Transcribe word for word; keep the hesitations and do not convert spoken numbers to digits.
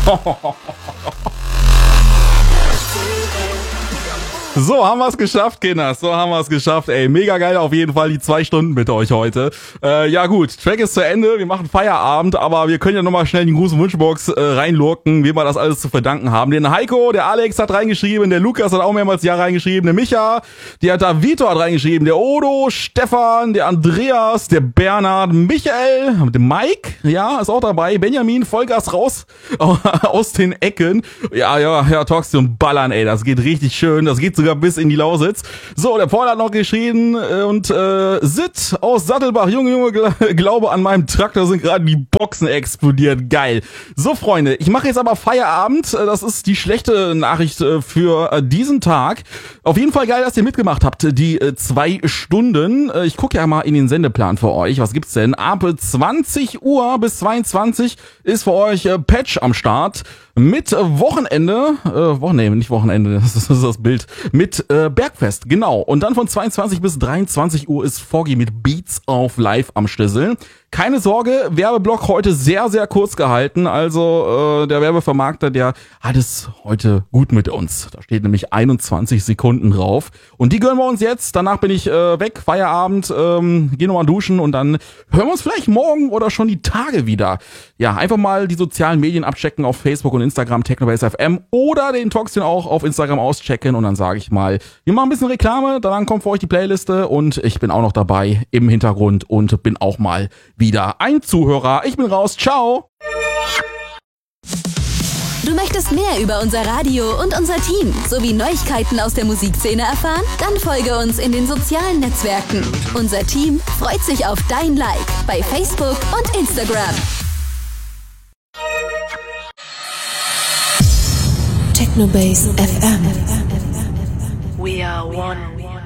So, haben wir es geschafft, Kinders. So haben wir es geschafft. Ey, mega geil auf jeden Fall die zwei Stunden mit euch heute. Äh, ja gut, Track ist zu Ende. Wir machen Feierabend, aber wir können ja nochmal schnell in die Gruß- und Wunschbox äh, reinlurken, wem wir das alles zu verdanken haben. Den Heiko, der Alex hat reingeschrieben, der Lukas hat auch mehrmals ja reingeschrieben, der Micha, der Davito hat reingeschrieben, der Odo, Stefan, der Andreas, der Bernhard, Michael, der Mike, ja, ist auch dabei, Benjamin, Vollgas raus aus den Ecken. Ja, ja, ja, Toxi und Ballern, ey, das geht richtig schön. Das geht sogar bis in die Lausitz. So, der Paul hat noch geschrieben äh, und äh, Sid aus Sattelbach, Junge, Junge, gl- glaube an meinem Traktor sind gerade die Boxen explodiert. Geil. So, Freunde, ich mache jetzt aber Feierabend. Das ist die schlechte Nachricht äh, für äh, diesen Tag. Auf jeden Fall geil, dass ihr mitgemacht habt, die äh, zwei Stunden. Äh, ich gucke ja mal in den Sendeplan für euch. Was gibt's denn? Ab zwanzig Uhr bis zweiundzwanzig ist für euch äh, Patch am Start. Mit Wochenende, äh, Wochenende, nicht Wochenende, das ist, das ist das Bild, mit äh, Bergfest, genau. Und dann von zweiundzwanzig bis dreiundzwanzig Uhr ist Foggy mit Beats auf Live am Schlüssel. Keine Sorge, Werbeblock heute sehr, sehr kurz gehalten. Also äh, der Werbevermarkter, der hat es heute gut mit uns. Da steht nämlich einundzwanzig Sekunden drauf. Und die gönnen wir uns jetzt. Danach bin ich äh, weg, Feierabend, ähm, geh nochmal duschen und dann hören wir uns vielleicht morgen oder schon die Tage wieder. Ja, einfach mal die sozialen Medien abchecken auf Facebook und Instagram, Technobase F M oder den Toxin auch auf Instagram auschecken. Und dann sage ich mal, wir machen ein bisschen Reklame, dann kommt für euch die Playliste und ich bin auch noch dabei im Hintergrund und bin auch mal wieder ein Zuhörer. Ich bin raus. Ciao. Du möchtest mehr über unser Radio und unser Team sowie Neuigkeiten aus der Musikszene erfahren? Dann folge uns in den sozialen Netzwerken. Unser Team freut sich auf dein Like bei Facebook und Instagram. Technobase F M. We are one.